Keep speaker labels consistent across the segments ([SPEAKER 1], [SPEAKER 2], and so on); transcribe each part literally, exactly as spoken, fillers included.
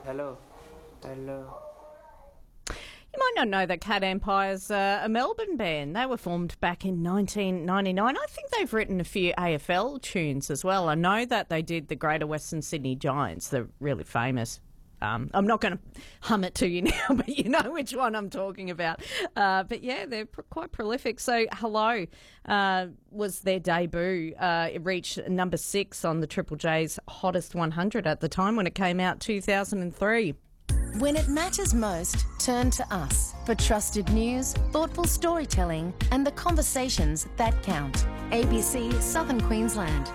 [SPEAKER 1] Hello. Hello.
[SPEAKER 2] You might not know that Cat Empire's uh, a Melbourne band. They were formed back in nineteen ninety-nine. I think they've written a few A F L tunes as well. I know that they did the Greater Western Sydney Giants. They're really famous. Um, I'm not going to hum it to you now, but you know which one I'm talking about. Uh, but yeah, they're pr- quite prolific. So Hello uh, was their debut. Uh, it reached number six on the Triple J's Hottest one hundred at the time when it came out, two thousand three.
[SPEAKER 3] When it matters most, turn to us for trusted news, thoughtful storytelling and the conversations that count. A B C Southern Queensland.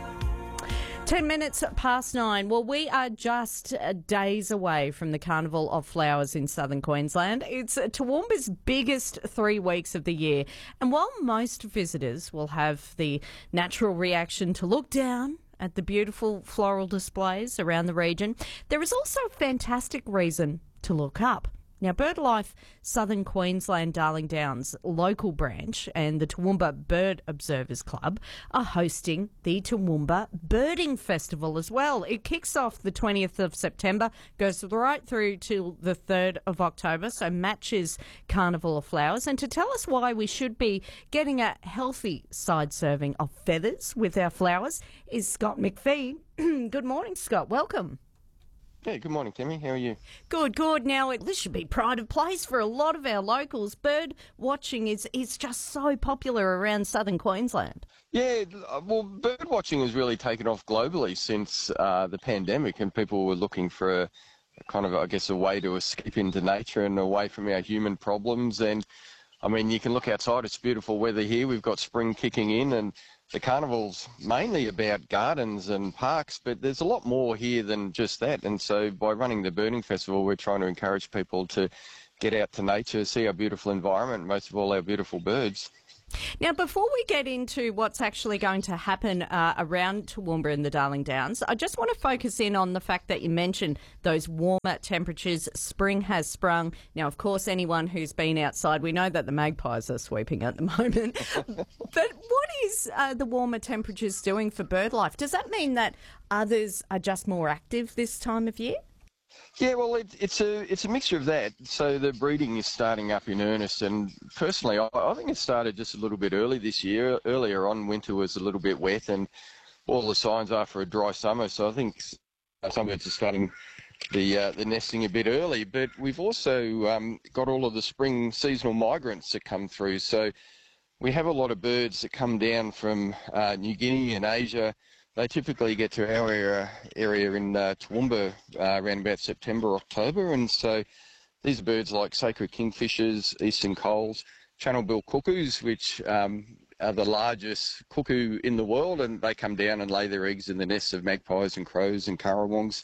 [SPEAKER 2] Ten minutes past nine. Well, we are just uh, days away from the Carnival of Flowers in southern Queensland. It's uh, Toowoomba's biggest three weeks of the year. And while most visitors will have the natural reaction to look down at the beautiful floral displays around the region, there is also a fantastic reason to look up. Now, BirdLife Southern Queensland Darling Downs local branch and the Toowoomba Bird Observers Club are hosting the Toowoomba Birding Festival as well. It kicks off the twentieth of September, goes right through to the third of October, so matches Carnival of Flowers. And to tell us why we should be getting a healthy side serving of feathers with our flowers is Scott McPhee. Good morning, Scott. Welcome.
[SPEAKER 4] Yeah, good morning, Kimmy. How are you?
[SPEAKER 2] Good, good. Now, it, this should be pride of place for a lot of our locals. Bird watching is, is just so popular around southern Queensland.
[SPEAKER 4] Yeah, well, bird watching has really taken off globally since uh, the pandemic, and people were looking for a, a kind of, I guess, a way to escape into nature and away from our human problems. And, I mean, you can look outside. It's beautiful weather here. We've got spring kicking in, and the carnival's mainly about gardens and parks, but there's a lot more here than just that. And so by running the Birding Festival, we're trying to encourage people to get out to nature, see our beautiful environment, most of all our beautiful birds.
[SPEAKER 2] Now, before we get into what's actually going to happen uh, around Toowoomba and the Darling Downs, I just want to focus in on the fact that you mentioned those warmer temperatures. Spring has sprung. Now, of course, anyone who's been outside, we know that the magpies are sweeping at the moment. But what is uh, the warmer temperatures doing for bird life? Does that mean that others are just more active this time of year?
[SPEAKER 4] Yeah, well, it, it's a it's a mixture of that. So the breeding is starting up in earnest, and personally, I, I think it started just a little bit early this year. Earlier on, winter was a little bit wet, and all the signs are for a dry summer. So I think some birds are starting the uh, the nesting a bit early. But we've also um, got all of the spring seasonal migrants that come through. So we have a lot of birds that come down from uh, New Guinea and Asia. They typically get to our area, area in uh, Toowoomba uh, around about September, October, and so these are birds like sacred kingfishers, eastern coals, channel-bill cuckoos, which um, are the largest cuckoo in the world, and they come down and lay their eggs in the nests of magpies and crows and currawongs.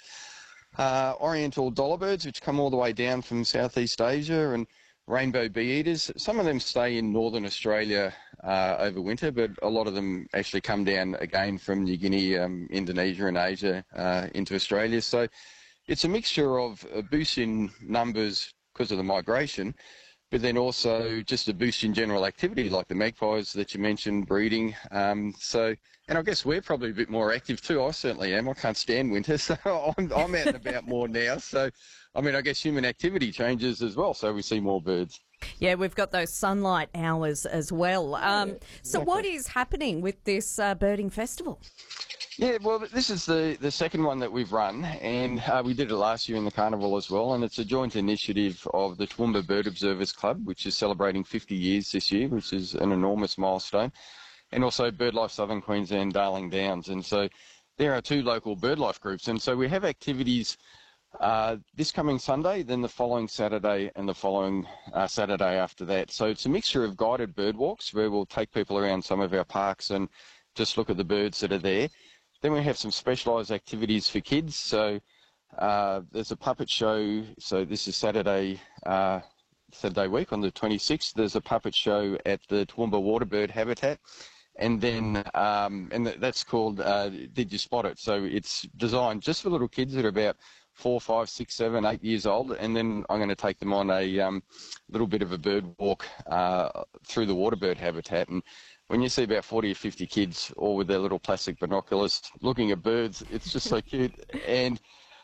[SPEAKER 4] Uh, oriental dollar birds, which come all the way down from Southeast Asia, and rainbow bee-eaters. Some of them stay in northern Australia uh, over winter, but a lot of them actually come down again from New Guinea, um, Indonesia and Asia uh, into Australia. So it's a mixture of a boost in numbers because of the migration, but then also just a boost in general activity like the magpies that you mentioned, breeding. Um, so, and I guess we're probably a bit more active too. I certainly am. I can't stand winter, so I'm, I'm out and about more now. So, I mean, I guess human activity changes as well, so we see more birds.
[SPEAKER 2] Yeah, we've got those sunlight hours as well. Um,
[SPEAKER 4] Yeah,
[SPEAKER 2] so
[SPEAKER 4] exactly.
[SPEAKER 2] what is happening with this uh, birding festival?
[SPEAKER 4] Yeah, well, this is the, the second one that we've run, and uh, we did it last year in the carnival as well, and it's a joint initiative of the Toowoomba Bird Observers Club, which is celebrating fifty years this year, which is an enormous milestone, and also BirdLife Southern Queensland Darling Downs. And so there are two local BirdLife groups, and so we have activities Uh, this coming Sunday, then the following Saturday, and the following uh, Saturday after that. So it's a mixture of guided bird walks where we'll take people around some of our parks and just look at the birds that are there. Then we have some specialised activities for kids. So uh, there's a puppet show. So this is Saturday, uh, Saturday week on the twenty-sixth. There's a puppet show at the Toowoomba Waterbird Habitat. And then, um, and that's called uh, Did You Spot It? So it's designed just for little kids that are about four, five, six, seven, eight years old, and then I'm going to take them on a um, little bit of a bird walk uh, through the waterbird habitat. And when you see about forty or fifty kids all with their little plastic binoculars looking at birds, it's just so cute. And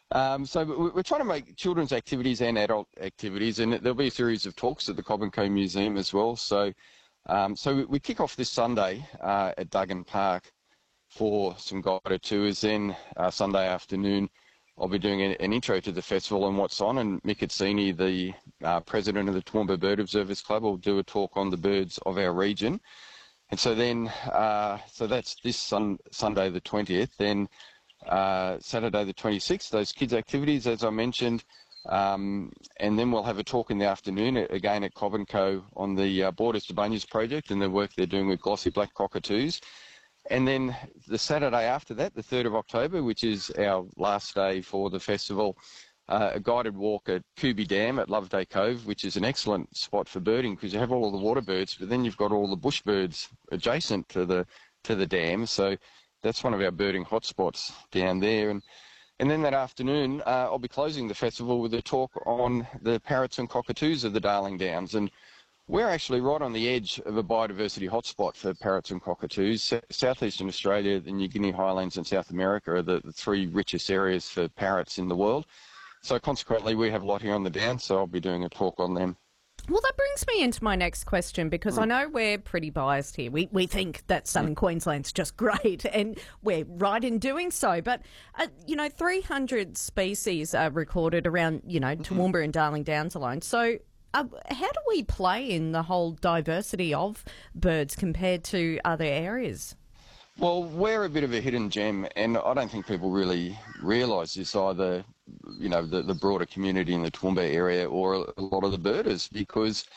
[SPEAKER 4] Um, so we- we're trying to make children's activities and adult activities, and there'll be a series of talks at the Cobb and Co Museum as well. So, um, so we, we kick off this Sunday uh, at Duggan Park for some guided tours. Then uh, Sunday afternoon, I'll be doing an, an intro to the festival and what's on, and Mick Atzini, the uh, president of the Toowoomba Bird Observers Club, will do a talk on the birds of our region. And so then, uh, so that's this sun, Sunday the twentieth. Then uh, Saturday the twenty-sixth, those kids' activities, as I mentioned. Um, and then we'll have a talk in the afternoon, again at Cobb and Co on the uh, Borders to Bunyas project and the work they're doing with glossy black cockatoos. And then the Saturday after that, the third of October, which is our last day for the festival, uh, a guided walk at Kubi Dam at Loveday Cove, which is an excellent spot for birding because you have all of the water birds, but then you've got all the bush birds adjacent to the to the dam. So that's one of our birding hotspots down there. And and then that afternoon, uh, I'll be closing the festival with a talk on the parrots and cockatoos of the Darling Downs. And we're actually right on the edge of a biodiversity hotspot for parrots and cockatoos. Southeastern Australia, the New Guinea Highlands and South America are the, the three richest areas for parrots in the world. So consequently, we have a lot here on the Downs, so I'll be doing a talk on them.
[SPEAKER 2] Well, that brings me into my next question because I know we're pretty biased here. We we think that Southern Queensland's just great, and we're right in doing so. But, uh, you know, three hundred species are recorded around, you know, Toowoomba and Darling Downs alone. So uh, how do we play in the whole diversity of birds compared to other areas?
[SPEAKER 4] Well, we're a bit of a hidden gem, and I don't think people really realise this either, you know, the, the broader community in the Toowoomba area or a lot of the birders, because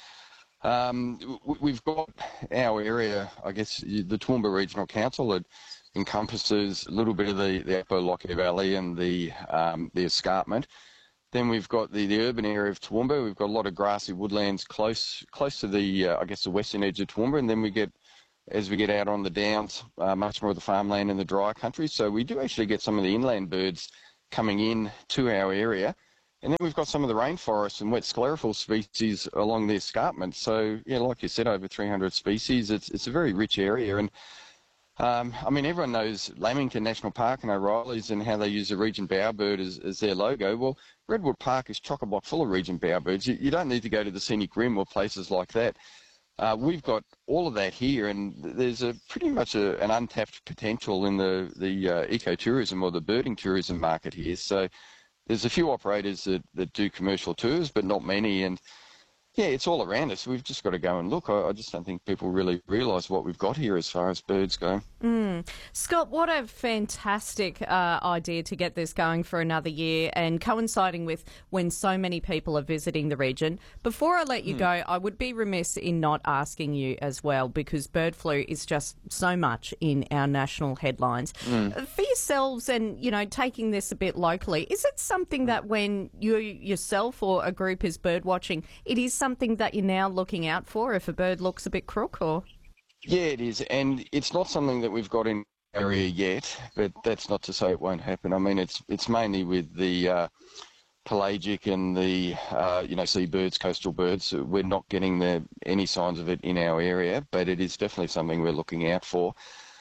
[SPEAKER 4] um, we've got our area, I guess, the Toowoomba Regional Council, it encompasses a little bit of the, the Upper Lockyer Valley and the um, the escarpment. Then we've got the, the urban area of Toowoomba. We've got a lot of grassy woodlands close close to the, uh, I guess, the western edge of Toowoomba, and then we get, as we get out on the downs, uh, much more of the farmland and the drier country. So we do actually get some of the inland birds coming in to our area. And then we've got some of the rainforests and wet sclerophyll species along the escarpment. So, yeah, like you said, over three hundred species. It's it's a very rich area. And, um, I mean, everyone knows Lamington National Park and O'Reilly's and how they use the Regent bowerbird as, as their logo. Well, Redwood Park is chock-a-block full of Regent bowerbirds. You, you don't need to go to the Scenic Rim or places like that. Uh, we've got all of that here, and there's a pretty much a, an untapped potential in the, the uh, ecotourism or the birding tourism market here. So there's a few operators that, that do commercial tours, but not many. And, yeah, it's all around us. We've just got to go and look. I, I just don't think people really realise what we've got here as far as birds go.
[SPEAKER 2] Mm. Scott, what a fantastic uh, idea to get this going for another year and coinciding with when so many people are visiting the region. Before I let you mm. go, I would be remiss in not asking you as well, because bird flu is just so much in our national headlines. Mm. For yourselves and, you know, taking this a bit locally, is it something that when you yourself or a group is bird watching, it is something that you're now looking out for if a bird looks a bit crook or...?
[SPEAKER 4] Yeah, it is, and it's not something that we've got in the area yet, but that's not to say it won't happen. I mean, it's it's mainly with the uh, pelagic and the, uh, you know, seabirds, coastal birds. We're not getting the, any signs of it in our area, but it is definitely something we're looking out for.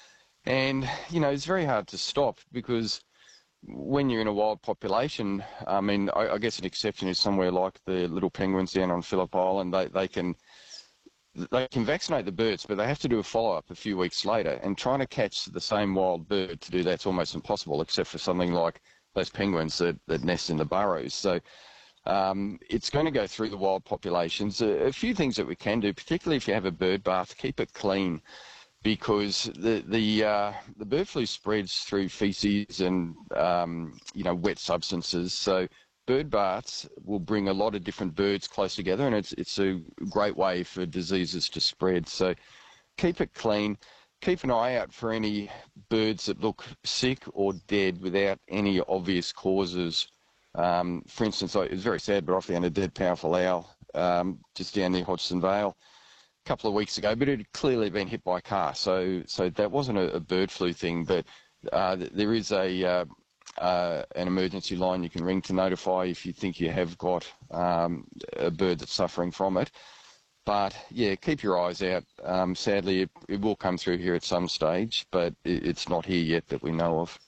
[SPEAKER 4] And, you know, it's very hard to stop because when you're in a wild population, I mean, I, I guess an exception is somewhere like the little penguins down on Phillip Island. They, they can... They can vaccinate the birds, but they have to do a follow-up a few weeks later. And trying to catch the same wild bird to do that's almost impossible, except for something like those penguins that, that nest in the burrows. So um, it's going to go through the wild populations. A, a few things that we can do, particularly if you have a bird bath, keep it clean, because the the uh, the bird flu spreads through feces and um, you know, wet substances. So bird baths will bring a lot of different birds close together, and it's it's a great way for diseases to spread. So keep it clean. Keep an eye out for any birds that look sick or dead without any obvious causes. Um, for instance, it was very sad, but I found a dead powerful owl um, just down near Hodgson Vale a couple of weeks ago, but it had clearly been hit by a car. So so that wasn't a, a bird flu thing, but uh, there is a... Uh, Uh, an emergency line you can ring to notify if you think you have got um, a bird that's suffering from it. But, yeah, keep your eyes out. Um, sadly, it, it will come through here at some stage, but it, it's not here yet that we know of.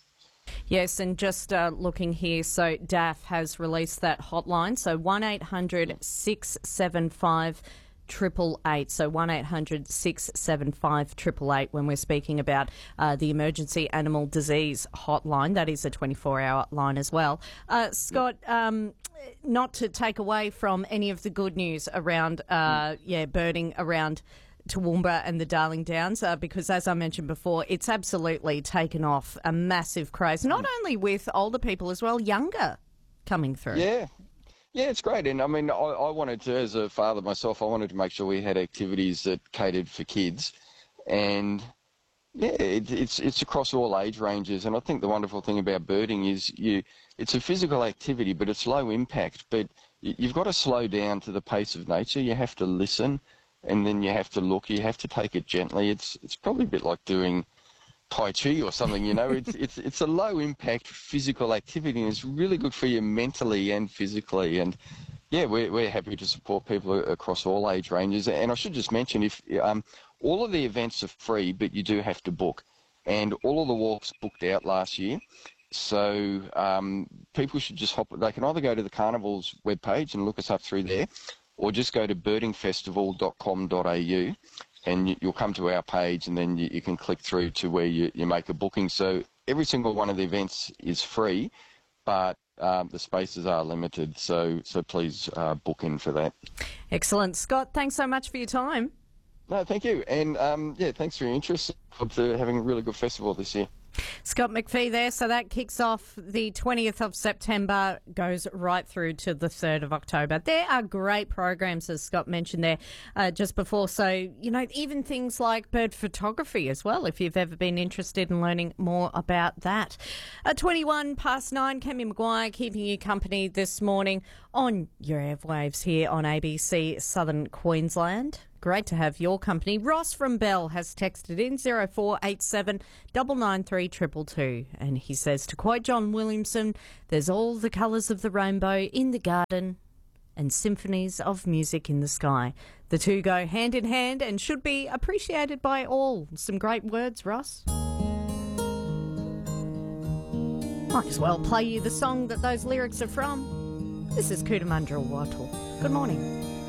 [SPEAKER 2] Yes, and just uh, looking here, so D A F has released that hotline, so one eight hundred six seven five triple eight. So one eight hundred six seven five triple eight when we're speaking about uh, the emergency animal disease hotline. That is a twenty-four hour line as well. Uh, Scott, um, not to take away from any of the good news around, uh, yeah, birding around Toowoomba and the Darling Downs, uh, because as I mentioned before, it's absolutely taken off a massive craze, not only with older people as well, younger coming through.
[SPEAKER 4] Yeah. Yeah, it's great. And I mean, I, I wanted to, as a father myself, I wanted to make sure we had activities that catered for kids. And yeah, it, it's it's across all age ranges. And I think the wonderful thing about birding is you it's a physical activity, but it's low impact. But you, you've got to slow down to the pace of nature. You have to listen, and then you have to look. You have to take it gently. It's it's probably a bit like doing Tai Chi or something, you know. It's it's it's a low impact physical activity, and it's really good for you mentally and physically. And yeah, we're we're happy to support people across all age ranges. And I should just mention, if um all of the events are free, but you do have to book, and all of the walks booked out last year. So um, people should just hop. They can either go to the Carnival's webpage and look us up through there, or just go to birding festival dot com dot a u. And you'll come to our page, and then you, you can click through to where you, you make a booking. So every single one of the events is free, but um, the spaces are limited. So so please uh, book in for that.
[SPEAKER 2] Excellent. Scott, thanks so much for your time.
[SPEAKER 4] No, thank you. And um, yeah, thanks for your interest. Hope to having a really good festival this year.
[SPEAKER 2] Scott McPhee there. So that kicks off the twentieth of September, goes right through to the third of October. There are great programs, as Scott mentioned there uh, just before. So, you know, even things like bird photography as well, if you've ever been interested in learning more about that. At twenty-one past nine, Cammy Maguire keeping you company this morning on your airwaves here on A B C Southern Queensland. Great to have your company. Ross from Bell has texted in zero four eight seven nine nine three two two two, and he says, to quote John Williamson, there's all the colours of the rainbow in the garden and symphonies of music in the sky. The two go hand in hand and should be appreciated by all. Some great words, Ross. Might as well play you the song that those lyrics are from. This is Cootamundra Wattle. Good morning.